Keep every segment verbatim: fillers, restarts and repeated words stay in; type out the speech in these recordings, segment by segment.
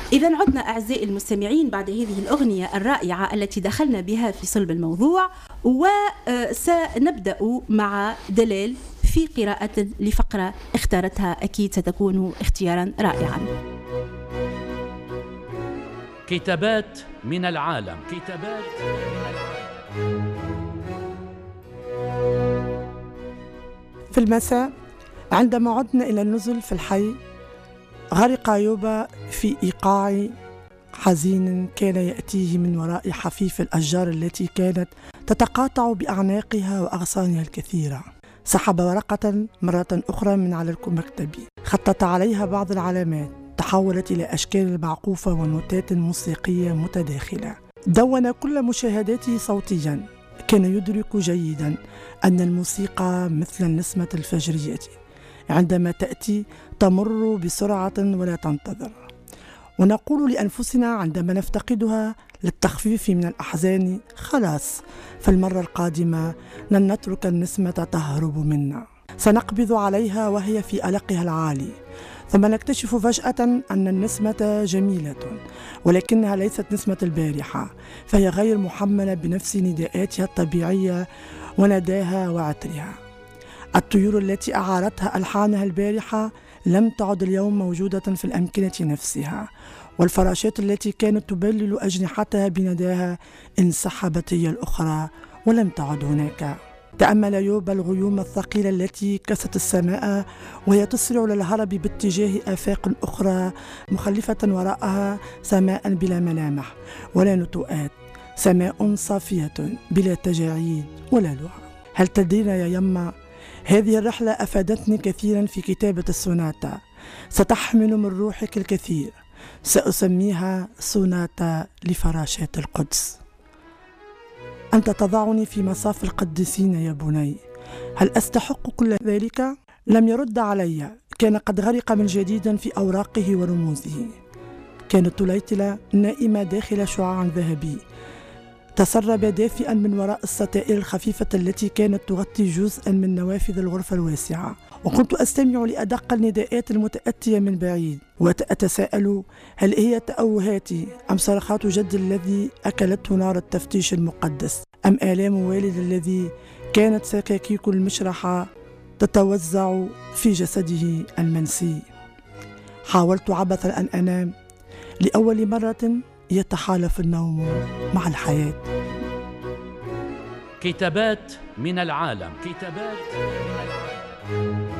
إذا عدنا أعزائي المستمعين بعد هذه الأغنية الرائعة التي دخلنا بها في صلب الموضوع، وسنبدأ مع دلال في قراءة لفقرة اختارتها، أكيد ستكون اختيارا رائعا. كتابات من العالم. كتابات من العالم. في المساء عندما عدنا إلى النزل في الحي، غرق أيوب في إيقاع حزين كان يأتيه من وراء حفيف الأشجار التي كانت تتقاطع بأعناقها وأغصانها الكثيرة. سحب ورقة مرة أخرى من على المكتب، خطط عليها بعض العلامات تحولت إلى أشكال معقوفة ونوتات موسيقية متداخلة. دون كل مشاهداته صوتيا. كان يدرك جيدا أن الموسيقى مثل النسمة الفجرية، عندما تأتي تمر بسرعة ولا تنتظر، ونقول لأنفسنا عندما نفتقدها للتخفيف من الأحزان: خلاص، فالمرة القادمة لن نترك النسمة تهرب منا، سنقبض عليها وهي في ألقها العالي، ثم نكتشف فجأة أن النسمة جميلة، ولكنها ليست نسمة البارحة، فهي غير محملة بنفس نداءاتها الطبيعية ونداها وعطرها. الطيور التي أعارتها ألحانها البارحة لم تعد اليوم موجودة في الأمكنة نفسها، والفراشات التي كانت تبلل أجنحتها بنداها انسحبت هي الأخرى ولم تعد هناك. تأمل أيوب الغيوم الثقيلة التي كست السماء وهي تسرع للهرب باتجاه آفاق أخرى، مخلفة وراءها سماء بلا ملامح ولا نتوءات، سماء صافية بلا تجاعيد ولا لغة. هل تدرين يا يما، هذه الرحلة أفادتني كثيرا في كتابة السوناتا، ستحمل من روحك الكثير، سأسميها سوناتا لفراشات القدس. أنت تضعني في مصاف القديسين يا بني، هل أستحق كل ذلك؟ لم يرد علي، كان قد غرق من جديد في أوراقه ورموزه. كانت تليتلة نائمة داخل شعاع ذهبي تسرب دافئا من وراء الستائر الخفيفة التي كانت تغطي جزءا من نوافذ الغرفة الواسعة، وكنت أستمع لأدق النداءات المتأتية من بعيد وأتساءل: هل هي تأوهاتي أم صرخات جد الذي أكلته نار التفتيش المقدس، أم آلام والد الذي كانت سكاكيك المشرحة تتوزع في جسده المنسي؟ حاولت عبثا أن أنام، لأول مرة يتحالف النوم مع الحياة. كتابات من العالم. كتابات من العالم.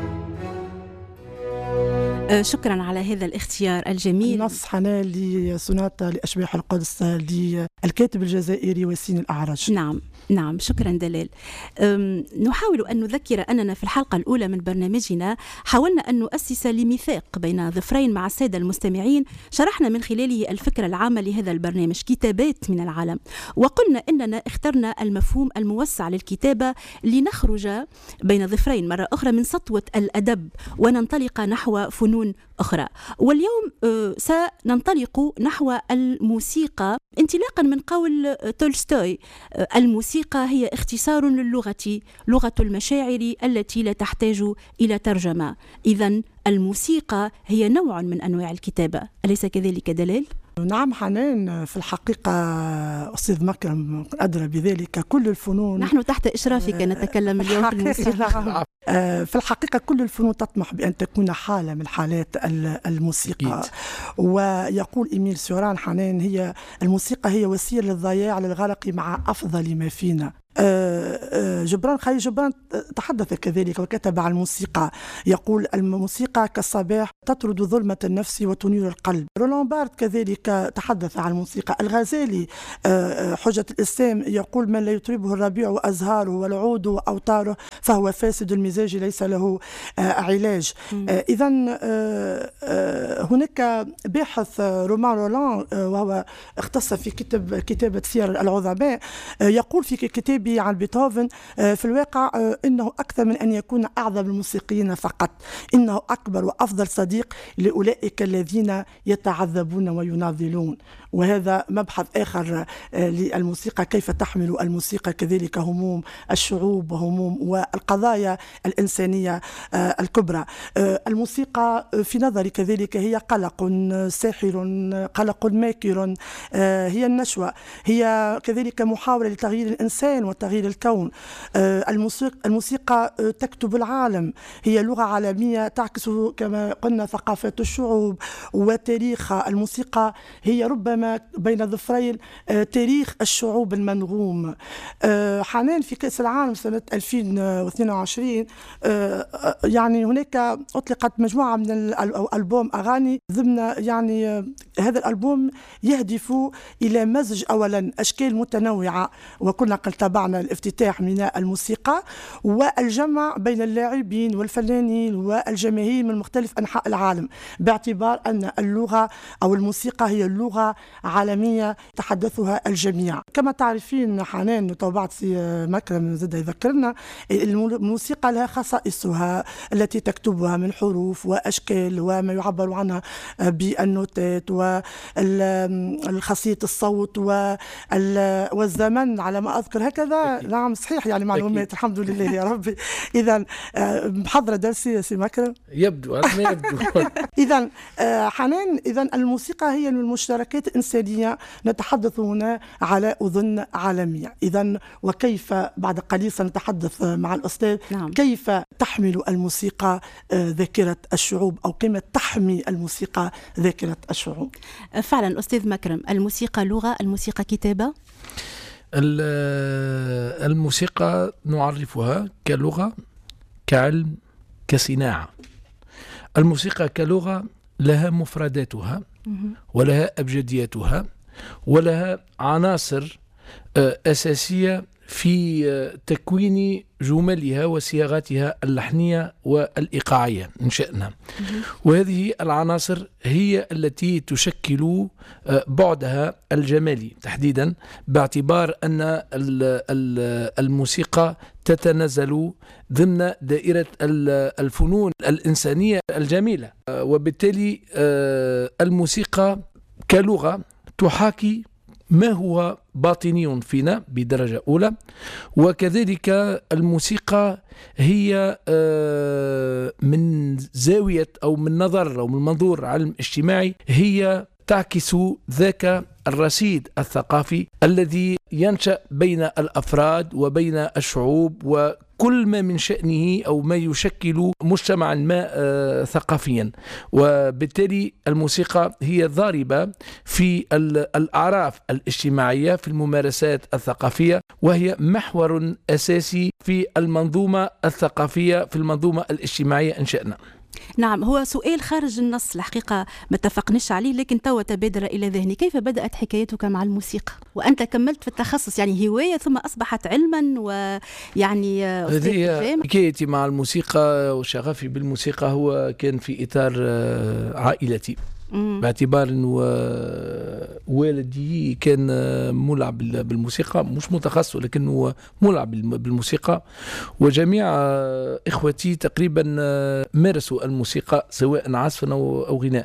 شكرا على هذا الاختيار الجميل. النص حنان لسوناتا لأشباح القدس للكاتب الجزائري وسيم الأعرج. نعم نعم، شكرا دلال. نحاول أن نذكر أننا في الحلقة الأولى من برنامجنا حاولنا أن نؤسس لميثاق بين ظفرين مع السادة المستمعين، شرحنا من خلاله الفكرة العامة لهذا البرنامج كتابات من العالم، وقلنا أننا اخترنا المفهوم الموسع للكتابة لنخرج بين ظفرين مرة أخرى من سطوة الأدب وننطلق نحو فنون أخرى. واليوم سننطلق نحو الموسيقى انطلاقا من قول تولستوي: الموسيقى هي اختصار للغة، لغة المشاعر التي لا تحتاج إلى ترجمة. إذن الموسيقى هي نوع من أنواع الكتابة، أليس كذلك دلال؟ نعم حنان، في الحقيقة أستاذ مكرم أدرى بذلك، كل الفنون نحن تحت إشرافك نتكلم اليوم في الموسيقى. في الحقيقة كل الفنون تطمح بأن تكون حالة من حالات الموسيقى. ويقول إيميل سوران حنان: هي الموسيقى هي وسيلة للضياع للغرق مع أفضل ما فينا. جبران خليل جبران تحدث كذلك وكتب عن الموسيقى، يقول: الموسيقى كالصباح تطرد ظلمة النفس وتنير القلب. رولان بارت كذلك تحدث عن الموسيقى. الغزالي حجة الإسلام يقول: من لا يطربه الربيع وأزهاره والعود وأوتاره فهو فاسد المزاج ليس له علاج. إذن هناك باحث رومان رولان وهو اختص في كتاب كتابة سير العظماء، يقول في كتاب عن بيتهوفن: في الواقع إنه أكثر من أن يكون أعظم الموسيقيين فقط، إنه أكبر وأفضل صديق لأولئك الذين يتعذبون ويناضلون. وهذا مبحث آخر للموسيقى، كيف تحمل الموسيقى كذلك هموم الشعوب وهموم والقضايا الإنسانية الكبرى. الموسيقى في نظري كذلك هي قلق ساحر، قلق ماكر، هي النشوة، هي كذلك محاولة لتغيير الإنسان وتغيير الكون. الموسيقى تكتب العالم، هي لغة عالمية تعكس كما قلنا ثقافات الشعوب وتاريخ. الموسيقى هي ربما بين ظفرين تاريخ الشعوب المنغوم. حنان في كأس العالم سنة ألفين واثنين وعشرين يعني هناك أطلقت مجموعة من الألبوم أغاني ضمن يعني هذا الألبوم يهدف إلى مزج أولا أشكال متنوعة، وكنا قد تابعنا الافتتاح من الموسيقى، والجمع بين اللاعبين والفنانين والجماهير من مختلف أنحاء العالم، باعتبار أن اللغة أو الموسيقى هي لغة عالمية تحدثها الجميع. كما تعرفين حنان وتوبعت سي مكرم زاد يذكرنا، الموسيقى لها خصائصها التي تكتبها من حروف وأشكال وما يعبر عنها بالنوتات والخاصية الصوت والزمن على ما أذكر هكذا. نعم صحيح، يعني معلومات الحمد لله يا ربي. إذا محضرة درسي يا سي مكرم يبدو على ما يبدو. إذا حنان، إذا الموسيقى هي من المشتركات الإنسانية، نتحدث هنا على أذن عالمية. إذا وكيف بعد قليل سنتحدث مع الأستاذ نعم. كيف تحمل الموسيقى ذاكرة الشعوب، أو كيف تحمي الموسيقى ذاكرة الشعوب؟ فعلا أستاذ مكرم، الموسيقى لغة، الموسيقى كتابة. الموسيقى نعرفها كلغة، كعلم، كصناعة. الموسيقى كلغة لها مفرداتها ولها أبجدياتها ولها عناصر أساسية في تكوين جملها وصياغاتها اللحنية والإيقاعية من شأنها، وهذه العناصر هي التي تشكل بعدها الجمالي تحديدا، باعتبار أن الموسيقى تتنزل ضمن دائرة الفنون الإنسانية الجميلة، وبالتالي الموسيقى كلغة تحاكي ما هو باطني فينا بدرجة أولى، وكذلك الموسيقى هي من زاوية أو من نظر أو من منظور علم اجتماعي هي تعكس ذاك الرصيد الثقافي الذي ينشأ بين الأفراد وبين الشعوب وكل ما من شأنه أو ما يشكل مجتمعا ما ثقافيا. وبالتالي الموسيقى هي ضاربة في الأعراف الاجتماعية في الممارسات الثقافية، وهي محور أساسي في المنظومة الثقافية في المنظومة الاجتماعية إن شأننا. نعم، هو سؤال خارج النص الحقيقة ما اتفقناش عليه، لكن توا تبادر إلى ذهني. كيف بدأت حكايتك مع الموسيقى وأنت كملت في التخصص، يعني هواية ثم أصبحت علما ويعني هذه حكايتي مع الموسيقى وشغفي بالموسيقى هو كان في إطار عائلتي، باعتبار أنه والدي كان مولع بالموسيقى، مش متخصص لكنه مولع بالموسيقى، وجميع إخوتي تقريبا مارسوا الموسيقى سواء عزفا أو غناء.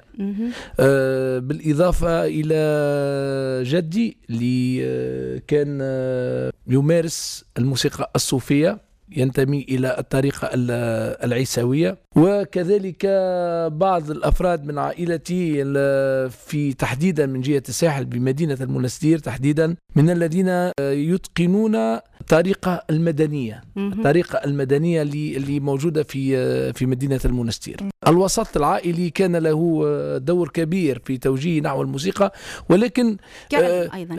بالإضافة إلى جدي اللي كان يمارس الموسيقى الصوفية، ينتمي إلى الطريقة العيسوية، وكذلك بعض الأفراد من عائلتي في تحديدا من جهة الساحل بمدينة المنستير تحديدا من الذين يتقنون الطريقة المدنية الطريقة المدنية اللي موجودة في في مدينة المنستير. الوسط العائلي كان له دور كبير في توجيه نحو الموسيقى، ولكن آه أيضا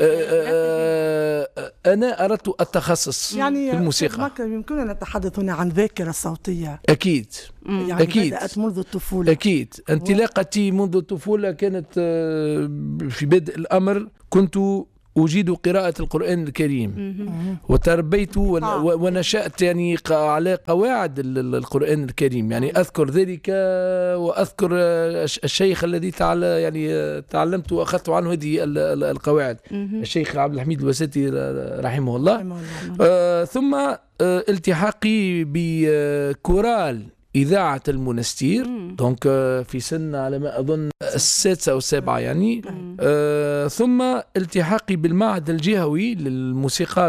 آه أنا أردت التخصص يعني في الموسيقى. يمكن أن نتحدث هنا عن ذاكرة صوتية. أكيد يعني أكيد بدأت منذ الطفولة. أكيد انطلاقتي منذ الطفولة كانت في بدء الأمر كنت أجيد قراءة القرآن الكريم، وتربيت ونشأت يعني على قواعد القرآن الكريم، يعني أذكر ذلك وأذكر الشيخ الذي تعال يعني تعلمت وأخذت عنه هذه القواعد، الشيخ عبد الحميد الوساتي رحمه الله. آه ثم آه التحاقي بكورال إذاعة المنستير، دونك في سن على ما أظن السادسة أو السابعة يعني آه ثم التحاقي بالمعهد الجهوي للموسيقى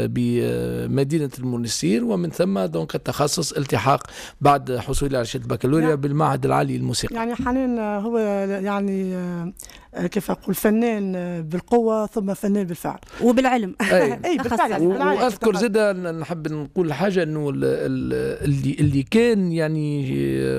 بمدينة المنستير، ومن ثم دونك التخصص التحاق بعد حصولي على شهادة البكالوريا بالمعهد العالي للموسيقى. يعني حنان هو يعني كيف أقول فنان بالقوة ثم فنان بالفعل وبالعلم. أي, أي بالفعل يعني. وأذكر زيدا نحب نقول حاجة إنه اللي اللي كان يعني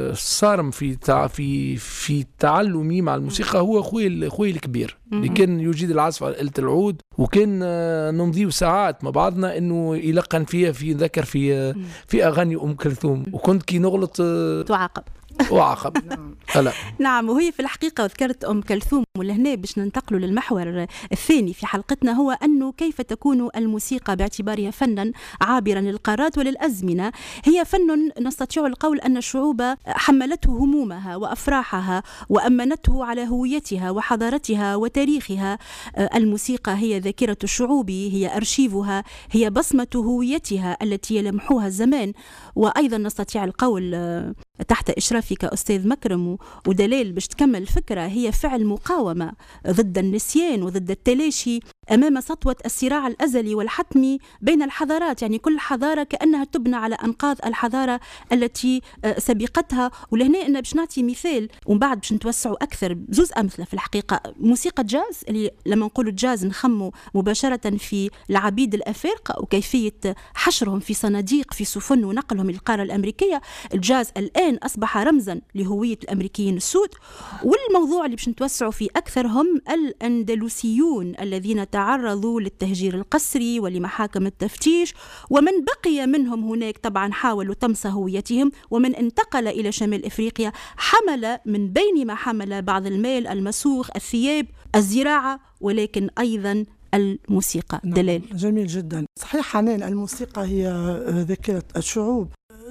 صارم في في في تعلمي مع الموسيقى هو خوي خوي الكبير اللي كان يجيد العزف على آلة العود، وكان نمضي ساعات مع بعضنا انه يلقن فيها في ذكر في في اغاني ام كلثوم، وكنت كي نغلط تعاقب وعاقب. لا. نعم، وهي في الحقيقة ذكرت أم كلثوم، ولهنا باش ننتقلوا للمحور الثاني في حلقتنا، هو أنه كيف تكون الموسيقى باعتبارها فنا عابرا للقارات وللأزمنة. هي فن نستطيع القول أن الشعوب حملته همومها وأفراحها وأمنته على هويتها وحضارتها وتاريخها. الموسيقى هي ذاكرة الشعوب، هي أرشيفها، هي بصمة هويتها التي يلمحوها الزمان. وأيضا نستطيع القول تحت إشرافك أستاذ مكرم ودلال باش تكمل الفكرة، هي فعل مقاومة ضد النسيان وضد التلاشي أمام سطوة الصراع الأزلي والحتمي بين الحضارات. يعني كل حضارة كأنها تبنى على أنقاض الحضارة التي سبقتها. ولهنا أنا باش نعطي مثال ومن بعد باش نتوسعوا أكثر بزوز أمثلة. في الحقيقة موسيقى جاز، اللي لما نقولوا جاز نخموا مباشرة في العبيد الأفارقة وكيفية حشرهم في صناديق في سفن ونقلهم للقارة الأمريكية. الجاز الآن أصبح رمزا لهوية الأمريكيين السود. والموضوع اللي باش نتوسعوا فيه أكثر هم الأندلسيون الذين تعرضوا للتهجير القسري ولمحاكم التفتيش، ومن بقي منهم هناك طبعا حاولوا طمس هويتهم، ومن انتقل إلى شمال إفريقيا حمل من بين ما حمل بعض المال، المسوخ، الثياب، الزراعة، ولكن أيضا الموسيقى. دلال. جميل جدا. صحيح حنان، الموسيقى هي ذاكرة الشعوب،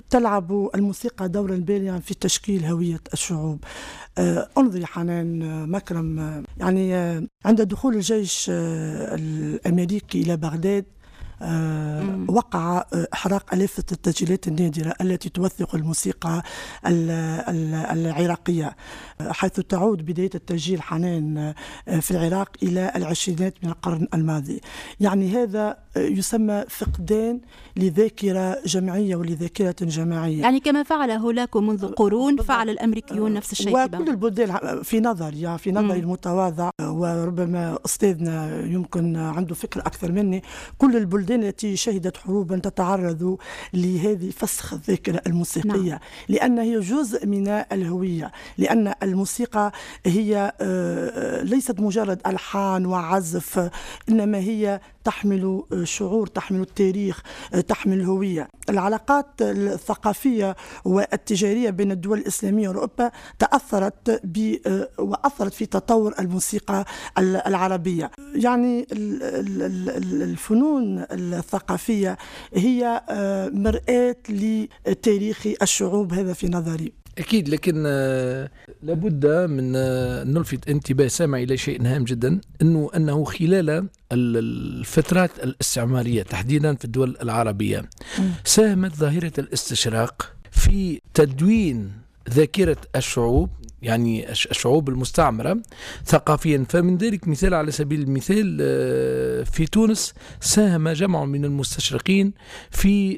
تلعب الموسيقى دورا بالغا في تشكيل هوية الشعوب. انظري حنان مكرم، يعني عند دخول الجيش الأمريكي إلى بغداد آه وقع إحراق آلاف التسجيلات النادرة التي توثق الموسيقى العراقية، حيث تعود بداية التسجيل حنان في العراق إلى العشرينات من القرن الماضي. يعني هذا يسمى فقدان لذاكرة جمعية ولذاكرة جماعية، يعني كما فعل هولاكو منذ قرون فعل الأمريكيون نفس الشيء. وكل البلدان في نظري يعني في نظري المتواضع، وربما أستاذنا يمكن عنده فكرة أكثر مني، كل البلدان التي شهدت حروبا تتعرض لهذه فسخ الذاكرة الموسيقية. نعم. لأن هي جزء من الهوية، لأن الموسيقى هي ليست مجرد ألحان وعزف، إنما هي تحمل شعور، تحمل التاريخ، تحمل الهوية. العلاقات الثقافية والتجارية بين الدول الإسلامية وأوروبا تأثرت ب وأثرت في تطور الموسيقى العربية. يعني الفنون الثقافية هي مرآة لتاريخ الشعوب، هذا في نظري. أكيد، لكن لابد من نلفت انتباه سامع إلى شيء هام جدا، أنه أنه خلال الفترات الاستعمارية تحديدا في الدول العربية ساهمت ظاهرة الاستشراق في تدوين ذاكرة الشعوب، يعني الشعوب المستعمرة ثقافيا. فمن ذلك مثال، على سبيل المثال في تونس ساهم جمع من المستشرقين في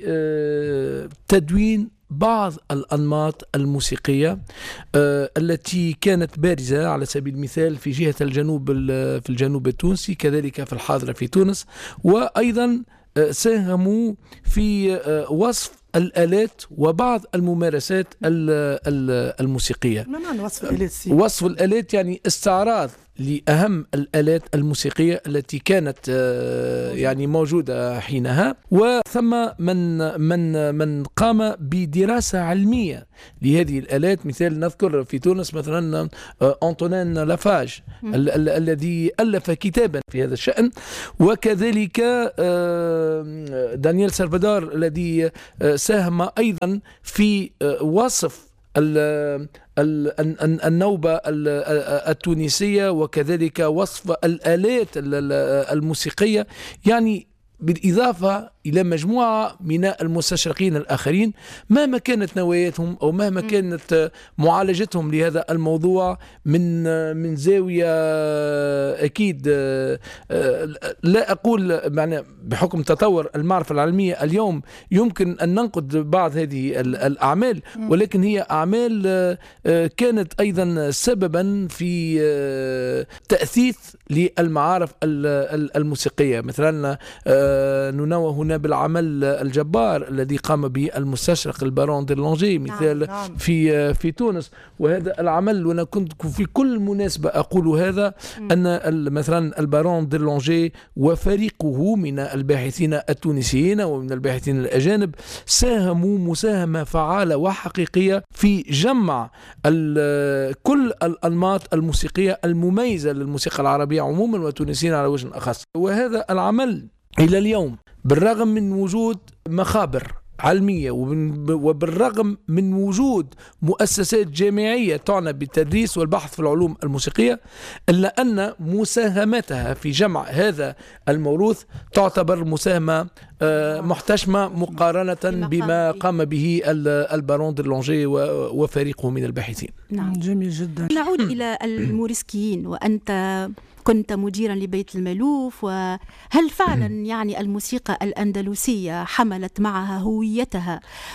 تدوين بعض الأنماط الموسيقية التي كانت بارزة على سبيل المثال في جهة الجنوب في الجنوب التونسي، كذلك في الحاضرة في تونس. وأيضا ساهموا في وصف الآلات وبعض الممارسات الموسيقية. ما معنى وصف الآلات؟ وصف الآلات يعني استعراض لأهم الآلات الموسيقية التي كانت يعني موجودة حينها، وثم من من من قام بدراسة علمية لهذه الآلات. مثال نذكر في تونس مثلا أنطونين لافاج الذي ألف كتابا في هذا الشأن، وكذلك دانيال سالفادور الذي ساهم أيضا في وصف النوبة التونسية، وكذلك وصف الآلات الموسيقية، يعني بالإضافة إلى مجموعة من المستشرقين الآخرين مهما كانت نواياتهم أو مهما كانت معالجتهم لهذا الموضوع من من زاوية أكيد لا أقول معنى بحكم تطور المعرفة العلمية اليوم يمكن أن ننقد بعض هذه الأعمال، ولكن هي أعمال كانت أيضا سببا في تأثيث للمعارف الموسيقية. مثلا ننوه هنا بالعمل الجبار الذي قام به المستشرق البارون دي لونجي مثال نعم نعم. في في تونس، وهذا العمل وانا كنت في كل مناسبة أقول هذا م. أن مثلا البارون دي لونجي وفريقه من الباحثين التونسيين ومن الباحثين الأجانب ساهموا مساهمة فعالة وحقيقية في جمع كل الأنماط الموسيقية المميزة للموسيقى العربية عموما والتونسيين على وجه أخص. وهذا العمل إلى اليوم بالرغم من وجود مخابر علمية وبالرغم من وجود مؤسسات جامعية تعنى بالتدريس والبحث في العلوم الموسيقية، إلا أن مساهمتها في جمع هذا الموروث تعتبر مساهمة محتشمة مقارنة بما قام به البارون دي لونجي وفريقه من الباحثين. نعم جميل جدا. نعود إلى الموريسكيين، وأنت كنت مديرا لبيت المألوف، وهل فعلا يعني الموسيقى الأندلسية حملت معها هويتها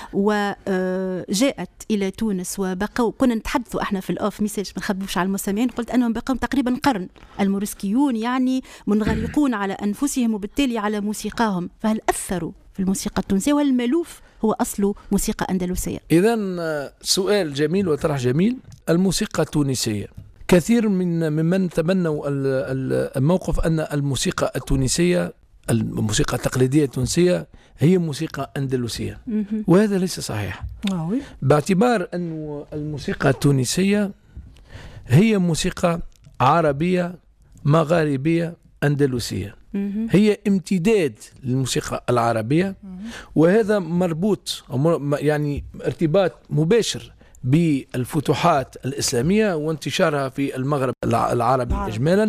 وجاءت إلى تونس وبقوا؟ كنا نتحدثوا احنا في الأوف ميساج ما نخبوش على المستمعين، قلت أنهم بقوا تقريبا قرن الموريسكيون يعني منغلقون على أنفسهم وبالتالي على موسيقاهم، فهل أثروا في الموسيقى التونسية والمألوف هو أصله موسيقى أندلسية؟ إذن سؤال جميل وطرح جميل. الموسيقى التونسية كثير من ممن تبنوا الموقف أن الموسيقى التونسية الموسيقى التقليدية التونسية هي موسيقى أندلسية، وهذا ليس صحيح، باعتبار أن الموسيقى التونسية هي موسيقى عربية مغاربية أندلسية، هي امتداد للموسيقى العربية، وهذا مربوط يعني ارتباط مباشر بالفتوحات الإسلامية وانتشارها في المغرب العربي إجمالا،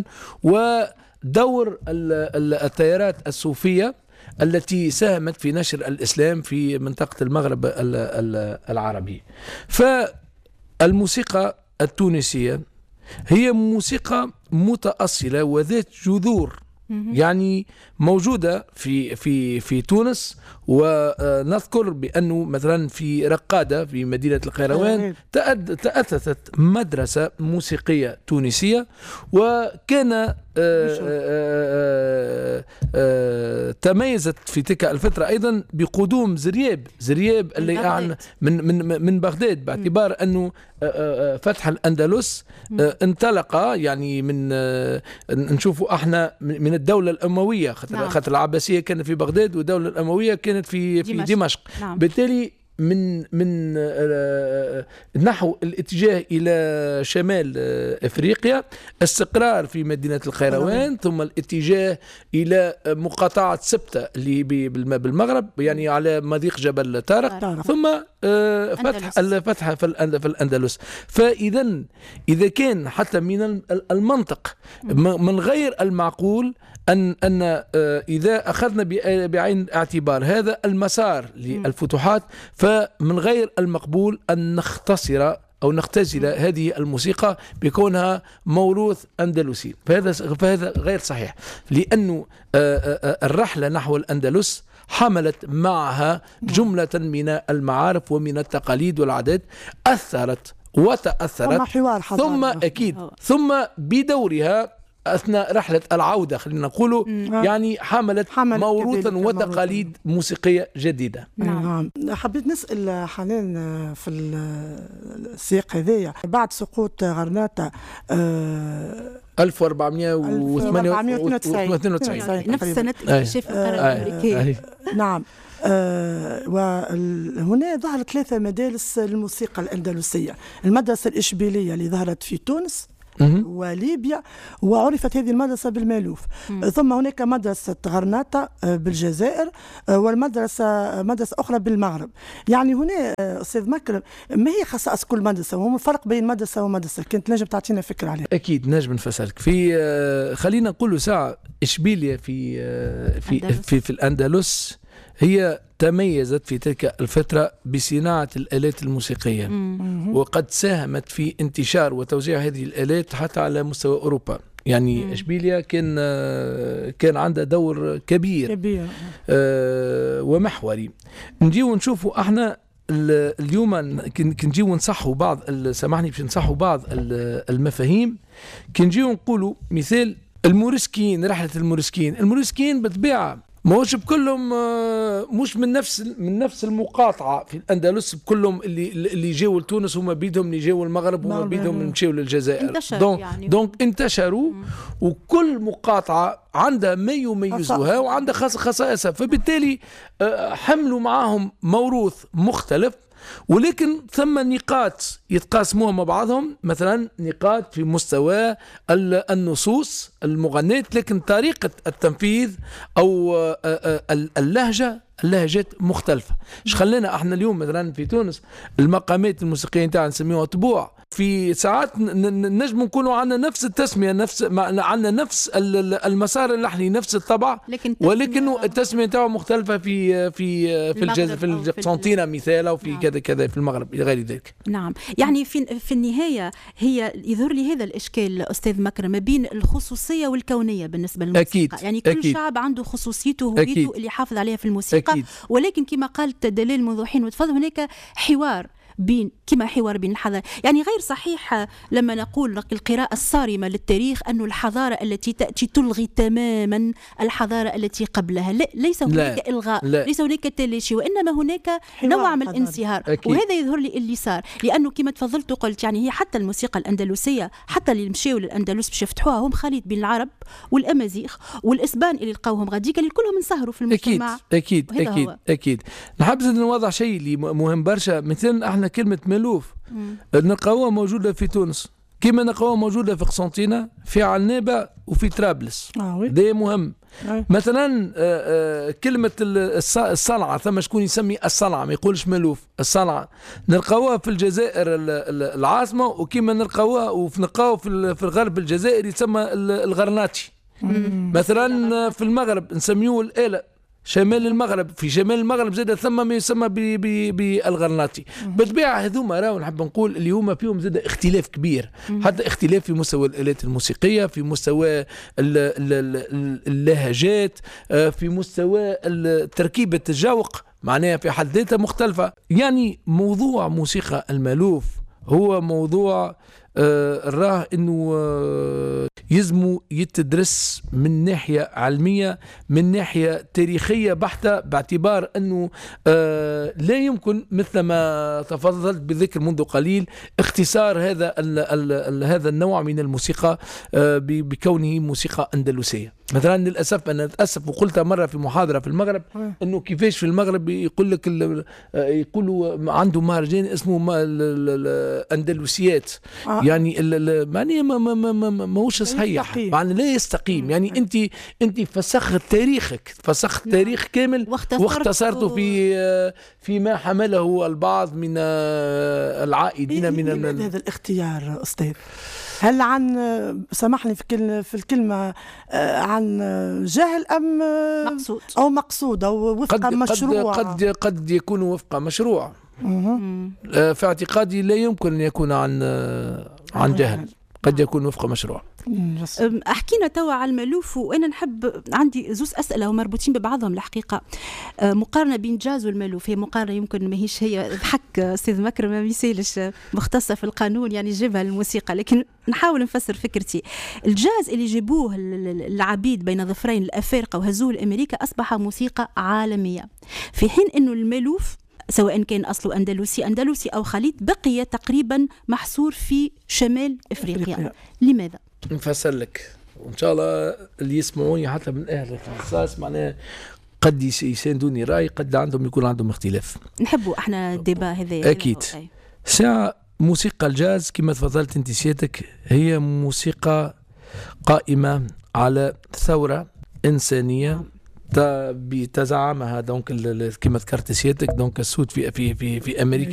ودور التيارات الصوفية التي ساهمت في نشر الإسلام في منطقة المغرب العربي. فالموسيقى التونسية هي موسيقى متأصلة وذات جذور يعني موجودة في في في تونس، ونذكر بأنه مثلا في رقادة في مدينة القيروان تأسست مدرسة موسيقية تونسية، وكان تميزت في تلك الفترة أيضا بقدوم زرياب زرياب اللي أعلن من من من بغداد، باعتبار أنه فتح الأندلس انطلق يعني من نشوفوا احنا من الدولة الأموية، خاطر العباسية كانت في بغداد والدولة الأموية كانت في في دمشق, دمشق. نعم. بالتالي من من نحو الاتجاه إلى شمال أفريقيا استقرار في مدينة القيروان، ثم الاتجاه إلى مقاطعة سبتة اللي بالمغرب يعني على مضيق جبل طارق، ثم فتح الفتح في الأندلس. فإذا إذا كان حتى من المنطق من غير المعقول أن أن إذا أخذنا بعين الاعتبار هذا المسار للفتوحات، فمن غير المقبول أن نختصر أو نختزل هذه الموسيقى بكونها موروث أندلسي، فهذا فهذا غير صحيح، لأنه الرحلة نحو الأندلس حملت معها جملة من المعارف ومن التقاليد والعادات أثرت وتأثرت، ثم أكيد ثم بدورها أثناء رحلة العودة خلينا نقول يعني حملت, حملت موروثا وتقاليد موسيقية جديدة. نعم. حبيت نسأل حنان في السياق هذايا بعد سقوط غرناطة ألف وأربعمائة واثنين وتسعين نفس سنة اكتشاف القارة الأمريكية. نعم. آه وهنا ظهرت ثلاثة مدارس للموسيقى الأندلسية، المدرسة الإشبيلية اللي ظهرت في تونس وليبيا، وعرفت هذه المدرسة بالمألوف. ثم هناك مدرسة غرناطة بالجزائر، والمدرسة مدرسة أخرى بالمغرب. يعني هنا أستاذ مكرم ما هي خصائص كل مدرسة وما الفرق بين مدرسة ومدرسة؟ كنت نجم تعطينا فكرة عليها؟ أكيد نجم نفسرك في خلينا نقول ساعة إشبيلية في في في, في الأندلس هي تميزت في تلك الفترة بصناعة الآلات الموسيقية، وقد ساهمت في انتشار وتوزيع هذه الآلات حتى على مستوى أوروبا. يعني مم. إشبيلية كان كان عندها دور كبير, كبير. آه ومحوري. نجيو نشوفوا احنا اليوم كنجيو نصحوا بعض، سامحني باش نصحوا بعض المفاهيم. كنجيو نقولوا مثال الموريسكيين، رحلة الموريسكيين. الموريسكيين بالطبيعة ماهوش بكلهم مش من نفس من نفس المقاطعه في الاندلس، بكلهم اللي اللي جاوا لتونس هما بيدهم اللي جاوا المغرب وما بيدهم مشاو للجزائر. دونك يعني. دونك انتشروا مم. وكل مقاطعه عندها ما يميزها وعندها خصائصها، فبالتالي حملوا معاهم موروث مختلف، ولكن ثم نقاط يتقاسموها مع بعضهم. مثلا نقاط في مستوى النصوص المغنية، لكن طريقة التنفيذ أو اللهجة اللهجات مختلفة. ايش خلينا احنا اليوم مثلا في تونس المقامات الموسيقية نتاعنا نسميوها طبوع، في ساعات نجم نكونوا عندنا نفس التسمية، نفس عندنا نفس المسار اللحني، نفس الطبع، ولكن التسمية نتاعها مختلفة في في في الجزائر، في القسنطينة مثال، أو في نعم. كذا كذا في المغرب إلى غير ذلك. نعم، يعني في في النهاية هي يظهر لي هذا الإشكال أستاذ مكرم ما بين الخصوصية والكونية بالنسبة للموسيقى. أكيد. يعني كل أكيد. شعب عنده خصوصيته وهويته اللي يحافظ عليها في الموسيقى. أكيد. ولكن كما قالت دلال منذ حين وتفضل، هناك حوار بين كما حوار بين الحضارة. يعني غير صحيح لما نقول القراءة الصارمة للتاريخ أن الحضارة التي تأتي تلغي تماما الحضارة التي قبلها. لا، ليس هناك لا. إلغاء، لا. ليس هناك تلاشي، وإنما هناك نوع من الانصهار. وهذا يظهر لي اللي صار، لأنه كما تفضلت وقلت يعني هي حتى الموسيقى الأندلسية، حتى اللي مشاو للأندلس باش يفتحوها هم خليط بين العرب والأمازيغ والإسبان اللي لقاوهم غاديك، اللي كلهم انصهروا في المجتمع. أكيد أكيد أكيد, أكيد. نحب نوضح شيء اللي مهم برشا. مثلا احنا كلمة ملوف نلقاوها موجودة في تونس، كما نلقاوها موجودة في قسنطينة، في عنابة، وفي طرابلس. آه ده مهم. آه. مثلا آه كلمة الصنعة، ثم شكون يسمي الصنعة ما يقولش ملوف، الصنعة نلقاوها في الجزائر العاصمة، وكما نلقاوها ونلقاو في الغرب الجزائري يسمى الغرناطي. مثلا في المغرب نسميوه الآلة. شمال المغرب، في شمال المغرب زاد ثم ما يسمى بالغرناطي. بالطبيعه هذوما راهو نحب نقول اللي هما فيهم زاد اختلاف كبير، حتى اختلاف في مستوى الالات الموسيقيه، في مستوى اللهجات، في مستوى تركيبه الجوق، معناها في حد ذاتها مختلفه. يعني موضوع موسيقى المألوف هو موضوع آه راه انه آه يزمو يتدرس من ناحية علمية، من ناحية تاريخية بحتة، باعتبار انه آه لا يمكن مثل ما تفضلت بذكر منذ قليل اختصار هذا ال ال ال هذا النوع من الموسيقى آه بكونه موسيقى أندلسية. مثلا للأسف أنا أتأسف وقلتها مرة في محاضرة في المغرب أنه كيفاش في المغرب يقول لك يقولوا عنده مهرجان اسمه الأندلسيات. آه. يعني معني ما ما ما ما ماهوش صحيح، يعني لا يستقيم. يعني أنت أنت فسخت تاريخك، فسخت تاريخ كامل واختصرته في فيما حمله البعض من العائدين من هذا الاختيار. أستاذ، هل عن سامحني في في الكلمة عن جهل أم مقصود أو مقصود أو وفق قد مشروع؟ قد قد يكون وفق مشروع. في اعتقادي لا يمكن أن يكون عن عن جهل، قد يكون وفق مشروع. أحكينا توا على المألوف، وأنا نحب عندي زوز أسئلة ومربوطين ببعضهم الحقيقة. مقارنة بين جاز والمألوف، هي مقارنة يمكن ما هيش هي ضحك أستاذ مكرم ما يسالش مختصة في القانون يعني جيبها الموسيقى، لكن نحاول نفسر فكرتي. الجاز اللي جابوه العبيد بين ظفرين الأفارقة وهزوه لأمريكا أصبح موسيقى عالمية، في حين أنه المألوف سواء كان أصله أندلسي أندلسي أو خليط بقي تقريبا محصور في شمال إفريقيا. أفريقيا. لماذا؟ نفسر لك وإن شاء الله اللي يسمعوني حتى من أهل الاختصاص معناه قد يساندوني رأي، قد عندهم يكون عندهم اختلاف. نحبوا احنا الديبا هذا. أكيد. ساعة موسيقى الجاز كما تفضلت انت سيادتك هي موسيقى قائمة على ثورة إنسانية تزعمها دونك كما ذكرت سيادتك دونك السود في في في في امريكا.